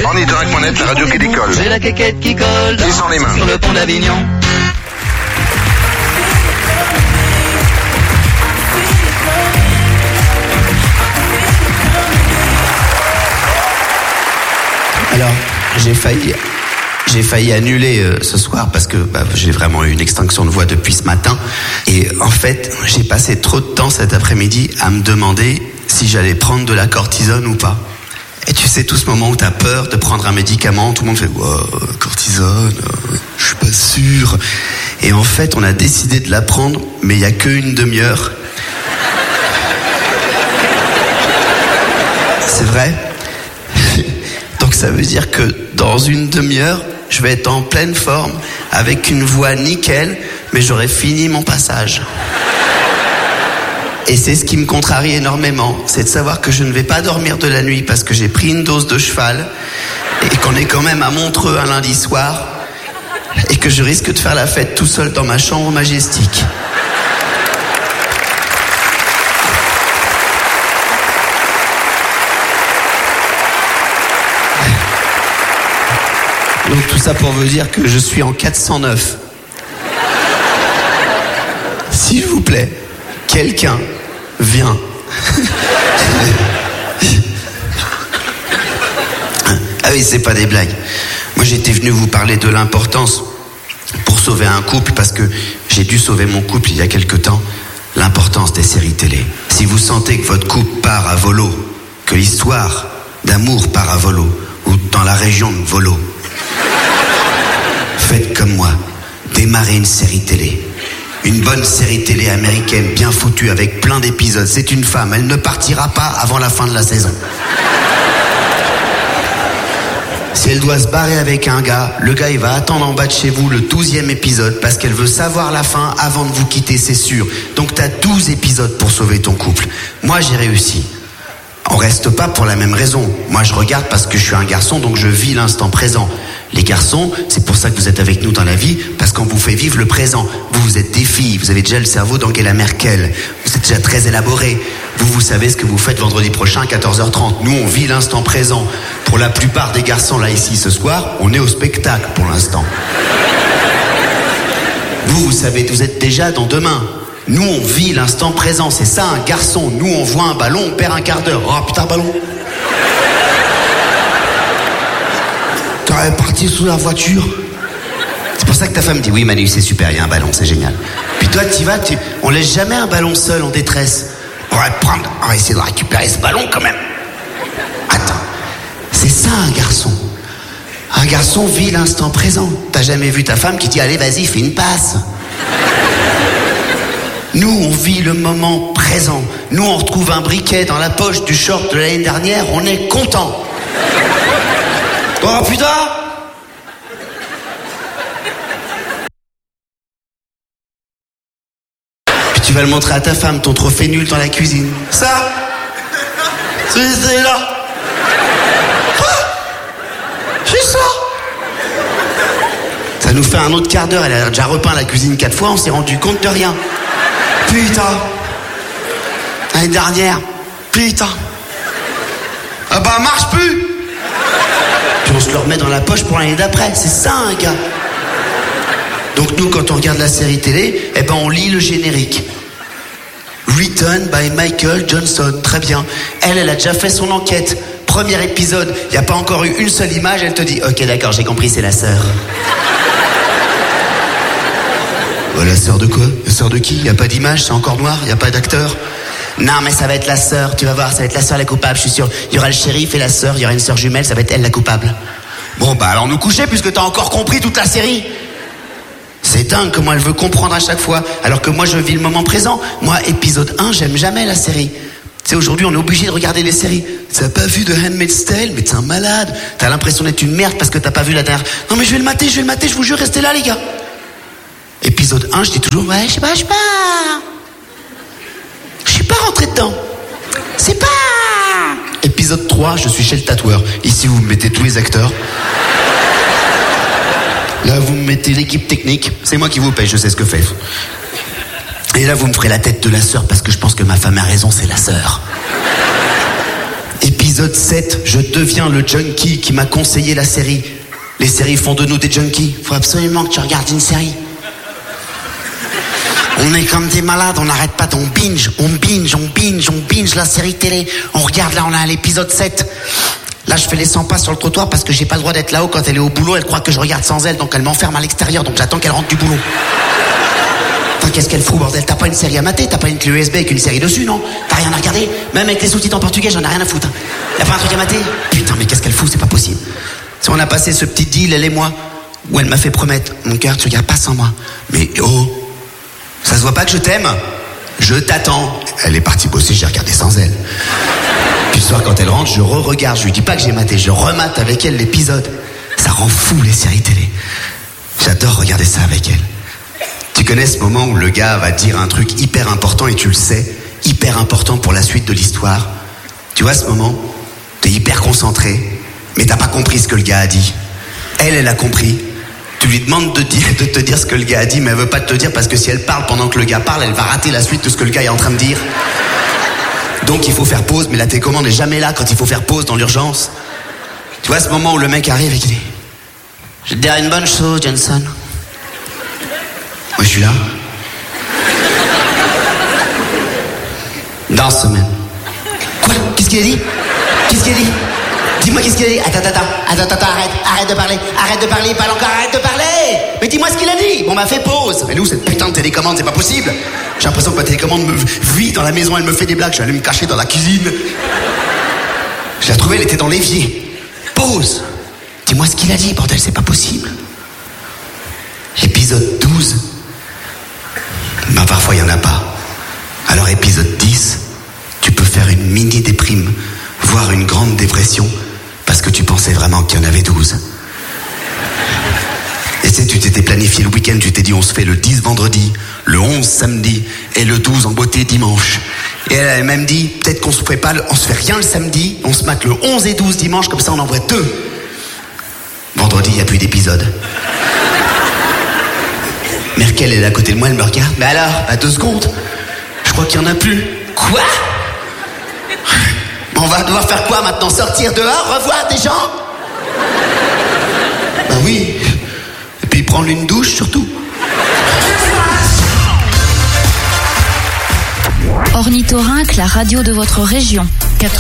En Idrac.net, la radio qui décolle. J'ai la quéquette qui colle. Et sans les mains. Sur le pont d'Avignon. Alors, j'ai failli annuler ce soir parce que j'ai vraiment eu une extinction de voix depuis ce matin. Et en fait, j'ai passé trop de temps cet après-midi à me demander si j'allais prendre de la cortisone ou pas. Et tu sais, tout ce moment où t'as peur de prendre un médicament, tout le monde fait « cortisone, je suis pas sûr ». Et en fait, on a décidé de la prendre, mais il n'y a qu'une demi-heure. C'est vrai ? Donc ça veut dire que dans une demi-heure, je vais être en pleine forme, avec une voix nickel, mais j'aurai fini mon passage. Et c'est ce qui me contrarie énormément, c'est de savoir que je ne vais pas dormir de la nuit parce que j'ai pris une dose de cheval, et qu'on est quand même à Montreux un lundi soir, et que je risque de faire la fête tout seul dans ma chambre majestique. Donc tout ça pour vous dire que je suis en 409. S'il vous plaît, quelqu'un vient. Ah oui, c'est pas des blagues. Moi j'étais venu vous parler de l'importance pour sauver un couple, parce que j'ai dû sauver mon couple il y a quelque temps. L'importance des séries télé. Si vous sentez que votre couple part à volo, que l'histoire d'amour part à volo, ou dans la région de Volo, faites comme moi, démarrez une série télé. Une bonne série télé américaine bien foutue avec plein d'épisodes. C'est une femme, elle ne partira pas avant la fin de la saison. Si elle doit se barrer avec un gars, le gars il va attendre en bas de chez vous le 12e épisode parce qu'elle veut savoir la fin avant de vous quitter, c'est sûr. Donc t'as 12 épisodes pour sauver ton couple. Moi j'ai réussi. On reste pas pour la même raison. Moi je regarde parce que je suis un garçon, donc je vis l'instant présent. Les garçons, c'est pour ça que vous êtes avec nous dans la vie, parce qu'on vous fait vivre le présent. Vous êtes des filles, vous avez déjà le cerveau d'Angela Merkel. Vous êtes déjà très élaborés. Vous savez ce que vous faites vendredi prochain à 14h30. Nous, on vit l'instant présent. Pour la plupart des garçons là ici ce soir, on est au spectacle pour l'instant. Vous savez, vous êtes déjà dans demain. Nous, on vit l'instant présent. C'est ça un garçon. Nous, on voit un ballon, on perd un quart d'heure. Oh putain, ballon. T'aurais parti sous la voiture. C'est pour ça que ta femme dit oui Manu, c'est super, il y a un ballon, c'est génial. Puis toi t'y vas, on laisse jamais un ballon seul en détresse. On va essayer de récupérer ce ballon quand même. Attends, c'est ça un garçon. Un garçon vit l'instant présent. T'as jamais vu ta femme qui dit allez vas-y fais une passe. Nous on vit le moment présent. Nous on retrouve un briquet dans la poche du short de l'année dernière, on est content. Oh putain! Puis tu vas le montrer à ta femme, ton trophée nul dans la cuisine. Ça? C'est là. C'est ça. Ça nous fait un autre quart d'heure, elle a déjà repeint la cuisine 4 fois, on s'est rendu compte de rien. Putain. L'année dernière. Putain. Ah bah marche plus. Puis on se le remet dans la poche pour l'année d'après. C'est ça un gars. Donc nous quand on regarde la série télé, eh ben on lit le générique. Written by Michael Johnson. Très bien. Elle a déjà fait son enquête. Premier épisode, il n'y a pas encore eu une seule image, elle te dit ok d'accord, j'ai compris, c'est la sœur. La sœur de quoi? La sœur de qui? Il n'y a pas d'image, c'est encore noir, il n'y a pas d'acteur. Non mais ça va être la sœur, tu vas voir, ça va être la sœur la coupable, je suis sûr. Il y aura le shérif et la sœur, il y aura une sœur jumelle, ça va être elle la coupable. Bon bah alors nous coucher puisque t'as encore compris toute la série. C'est dingue comment elle veut comprendre à chaque fois, alors que moi je vis le moment présent. Moi épisode 1, j'aime jamais la série. Tu sais, aujourd'hui on est obligé de regarder les séries. T'as pas vu de Handmaid's Tale? Mais t'es un malade. T'as l'impression d'être une merde parce que t'as pas vu la dernière. Non mais je vais le mater, je vous jure, restez là les gars. Épisode 1, je dis toujours ouais, je sais pas. Je suis pas rentré dedans. C'est pas. Épisode 3, je suis chez le tatoueur. Ici vous me mettez tous les acteurs. Là vous me mettez l'équipe technique. C'est moi qui vous paye, je sais ce que fait. Et là vous me ferez la tête de la sœur parce que je pense que ma femme a raison, c'est la sœur. Épisode 7, je deviens le junkie qui m'a conseillé la série. Les séries font de nous des junkies. Faut absolument que tu regardes une série. On est comme des malades, on n'arrête pas, on binge la série télé. On regarde, là on est à l'épisode 7. Là je fais les 100 pas sur le trottoir parce que j'ai pas le droit d'être là-haut quand elle est au boulot. Elle croit que je regarde sans elle, donc elle m'enferme à l'extérieur. Donc j'attends qu'elle rentre du boulot. Enfin, qu'est-ce qu'elle fout, bordel? T'as pas une série à mater? T'as pas une clé USB avec une série dessus, non? T'as rien à regarder? Même avec les sous-titres en portugais, j'en ai rien à foutre. Y'a pas un truc à mater? Putain, mais qu'est-ce qu'elle fout? C'est pas possible. Si on a passé ce petit deal, elle et moi, où elle m'a fait promettre, mon cœur, tu regardes pas sans moi. Mais oh, ça se voit pas que je t'aime? Je t'attends. Elle est partie bosser, j'ai regardé sans elle. Puis le soir, quand elle rentre, je re-regarde. Je lui dis pas que j'ai maté, je remate avec elle l'épisode. Ça rend fou, les séries télé. J'adore regarder ça avec elle. Tu connais ce moment où le gars va dire un truc hyper important et tu le sais, hyper important pour la suite de l'histoire. Tu vois ce moment? T'es hyper concentré, mais t'as pas compris ce que le gars a dit. Elle a compris. Tu lui demandes de te dire ce que le gars a dit, mais elle veut pas te le dire parce que si elle parle pendant que le gars parle, elle va rater la suite de ce que le gars est en train de dire. Donc il faut faire pause, mais la télécommande n'est jamais là quand il faut faire pause dans l'urgence. Tu vois ce moment où le mec arrive et qui dit: je vais te dire une bonne chose, Johnson. Moi je suis là. Dans ce semaine. Quoi? Qu'est-ce qu'il a dit? Qu'est-ce qu'il a dit? Dis-moi qu'est-ce qu'il a dit? Attends, arrête de parler, il parle encore, arrête de parler! Mais dis-moi ce qu'il a dit! Bon bah fais pause! Mais nous, cette putain de télécommande, c'est pas possible! J'ai l'impression que ma télécommande me vit dans la maison, elle me fait des blagues, je suis allé me cacher dans la cuisine. Je l'ai trouvée, elle était dans l'évier. Pause! Dis-moi ce qu'il a dit, bordel, c'est pas possible. Épisode 12. Ben parfois il y en a pas. Alors épisode 10, tu peux faire une mini déprime, voire une grande dépression, parce que tu pensais vraiment qu'il y en avait 12. Et tu t'étais planifié le week-end, tu t'es dit on se fait le 10 vendredi, le 11 samedi et le 12 en beauté dimanche. Et elle avait même dit, peut-être qu'on se fait rien le samedi, on se mate le 11 et 12 dimanche, comme ça on en voit 2. Vendredi, il n'y a plus d'épisode. Merkel, elle est à côté de moi, elle me regarde. Mais alors, à 2 secondes, je crois qu'il n'y en a plus. Quoi? On va devoir faire quoi maintenant? Sortir dehors, revoir des gens? Bah oui. Et puis prendre une douche surtout. Ornithorynque, la radio de votre région. 88.